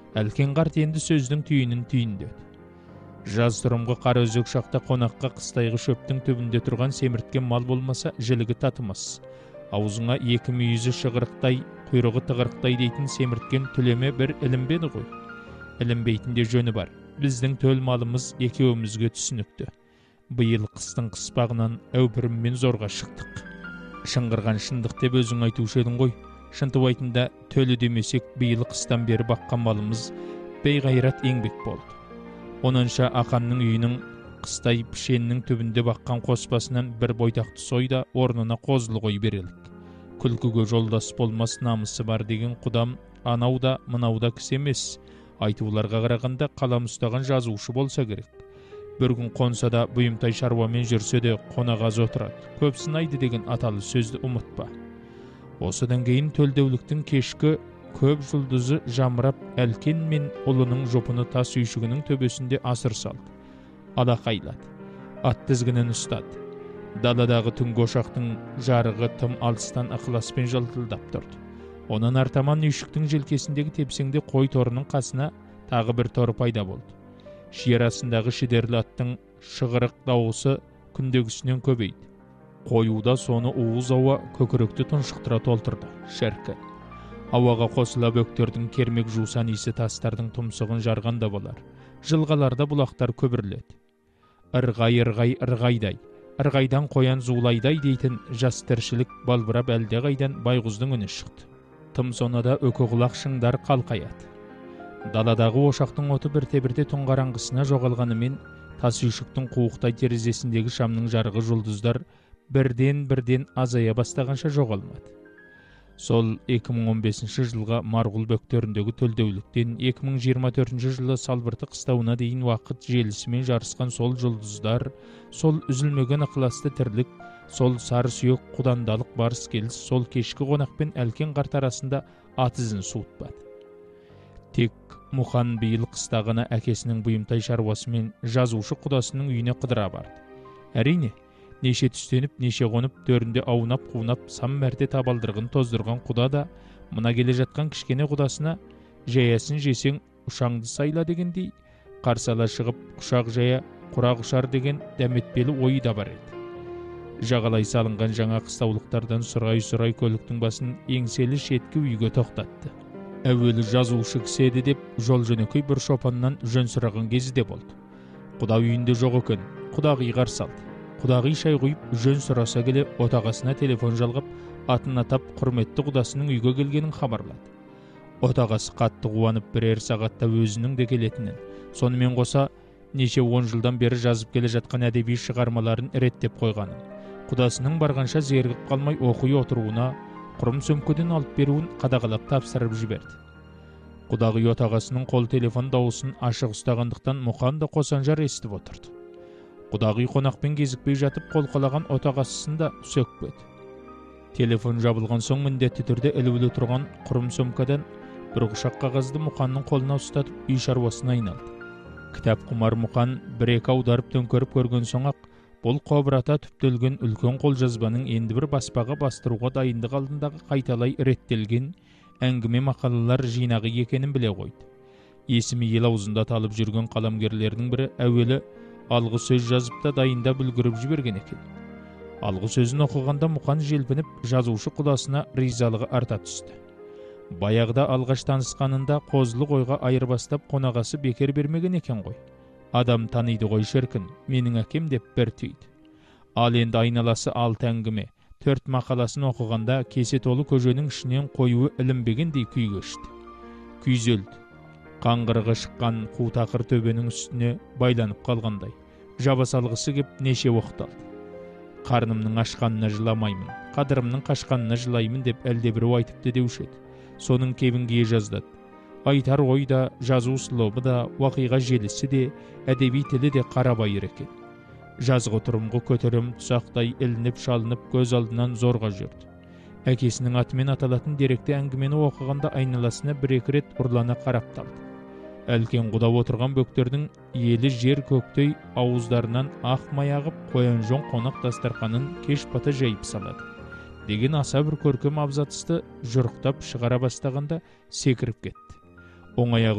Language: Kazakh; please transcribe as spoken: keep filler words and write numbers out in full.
Әлкен қарт енді сөздің түйінін түйіндеді. Жаз тұрымғы қара өзек шақта қонаққа қыстайғы шөптің түбінде тұрған семірткен мал болмаса жілігі татымас. Аузыңа екі мүйізі шығырықтай, құйрығы тығырықтай дейтін семірткен түлеме бір ілінбеді ғой. Ілінбейтінде жөні бар. Біздің төл малымыз екеуімізге түсінікті. Биыл қыстың қыспағынан әупіріммен зорға шықтық. Шыңғырған шындық деп өзің айтушы едің ғой. Шынтуайтында төлі демесек биыл қыстан бері баққан малымыз бейғайрат еңбек болды. Онынша ақанның үйінің қыстай пішеннің түбінде баққан қоспасынан бір бойдақты сойда орнына қозылы қой берелік. Күлкіге жолдас болмас намысы бар деген құдам анау да мынау да кісі емес. Айтуларға қарағанда қалам ұстаған жазушы болса керек. Бір күн қонса да бұйымтай шаруамен жүрсе де қонағаз отырады. Көпсін айды деген аталы сөзді ұмытпа. Осыдан кейін төлдеуліктің кешкі көп жұлдызы жамырап Әлкен мен ұлының жопыны тас үйшігінің төбесінде асыр салды. Алақайлады. Ат тізгінін ұстады. Даладағы түнгі ошақтың жарығы тым алыстан ықыласпен жылтылдап тұрды. Онан артаман үйшіктің желкесіндегі тепсеңде қой торының қасына тағы бір торы пайда болды. Шиер астындағы шідерлі аттың шығырық дауысы күндегісінен көбейді. Қоюда соны уыз ауа көкіректі тұншықтыра толтырды. Шәркін. Ауаға қосыла бөктердің кермек жусан исі тастардың тұмсығын жарғанда болар. Жылғаларда бұлақтар көбірледі. Ырғай, ырғай, ырғайдай, ырғайдан қоян зулайдай дейтін жас тіршілік балбырап әлде қайдан байғұздың үні шықты. Тым сонада өкіғұлақ шыңдар қалқаяды. Даладағы ошақтың оты бірте-бірте түн қараңғысына жоғалғанымен, тас үйшіктің қуықтай терезесіндегі шамның жарығы жұлдыздар бірден-бірден азая бастағанша жоғалмады. Сол екі мың он бесінші жылға Марғұл бөктеріндегі төлдеуліктен екі мың жиырма төртінші жылы Салбырты қыстауына дейін уақыт желісімен жарысқан сол жұлдыздар, сол үзілмеген ықыласты тірлік, сол сары сүйек құдандалық барыс келіс, сол кешкі қонақпен Әлкен қарт арасында ат ізін суытпады. Тек Мұқан биыл қыстағына әкесінің бұйымтай шаруасымен жазушы құдасының үйіне қыдыра барды. Әрине, неше түстеніп, неше қонып, төрінде аунап-қунап, сан мәрте табалдырғын тоздырған құда да, мына келе жатқан кішкене құдасына жаясын жесең ұшаңды сайла дегендей, қарсала шығып құшақ жая құрақ ұшар деген дәметпелі ойы да бар еді. Жағалай салынған жаңа қыстаулықтардан сұрай-сұрай көліктің басын еңселі шеткі үйге тоқтатты. Әуелі жазушы кісі еді деп жол жөнекей бір шопаннан жөн сұраған кезі де болды. Құда үйінде жоқ екен, құдағи қарсы алды. Құдағи шай құйып жөн сұраса келе отағасына телефон жалғап, атын атап құрметті құдасының үйге келгенін хабарлады. Отағасы қатты қуанып бірер сағатта өзінің де келетінін, сонымен қоса неше он жылдан бері жазып келе жатқан әдеби шығармаларын реттеп қойғанын, құдасының барғанша зергіп қалмай оқи отыруына, құрым сөмкеден алып беруін қадағалап тапсырып жіберді. Құдағи отағасының қол телефон дауысын ашық ұстағандықтан Мұқан да қосанжар естіп отырды. Құдағи қонақпен кезікпей жатып қолқалаған отағасысын да сөкпеді. Телефон жабылған соң міндетті түрде ілулі тұрған құрым сөмкадан бір құшақ қағазды Мұқанның қолына ұстатып үй шаруасына айналды. Кітап құмар Мұқан бір-екі аударып төңкеріп көрген соң-ақ бұл қобырата түптелген үлкен қолжазбаның енді бір баспаға бастыруға дайындық алдындағы қайталай реттелген әңгіме мақалалар жинағы екенін біле қойды. Есімі ел аузында талып жүрген қаламгерлердің бірі әуелі алғы сөз жазып та дайындап үлгеріп жіберген екен. Алғы сөзін оқығанда Мұқан желпініп жазушы құдасына ризалығы арта түсті. Баяғыда алғаш танысқанында қозылы қойға айырбастап қонағасы бекер бермеген екен ғой. Адам таниды ғой шіркін, менің әкем деп бір түйді. Ал енді айналасы алты әңгіме, төрт мақаласын оқығанда кесе толы көженің ішінен қоюы ілінбегендей күй кешті. Күйзелді. Қаңғырығы шыққан қу тақыр төбенің үстіне байланып қалғандай. Жаба салғысы кеп неше оқталды. Қарнымның ашқанына жыламаймын, қадырымның қашқанына жылаймын деп әлдебіреу айтыпты деуші еді. Соның кебінге жаздады. Айтар ой да, жазу слобы да, уақиға желісі де, әдеби тілі де қарабайыр екен. Жазғы тұрымғы көтерім тұсақтай ілініп шалынып көз алдынан зорға жүрді. Әкесінің атымен аталатын деректі әңгімені оқығанда айналасына бір-екі рет ұрлана қарап талды. Әлкен құда отырған бөктердің елі жер көктей ауыздарынан ақ май ағып қоян жон қонақ дастарханын кеш бата жайып салады деген аса бір көркем абзацты жұрықтап шығара бастағанда секіріп кетті. Оң аяғын